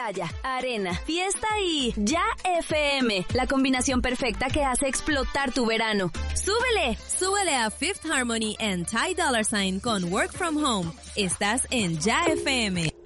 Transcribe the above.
playa, arena, fiesta y Ya FM, la combinación perfecta que hace explotar tu verano. ¡Súbele! Súbele a Fifth Harmony and Ty Dolla $ign con Work From Home. Estás en Ya FM.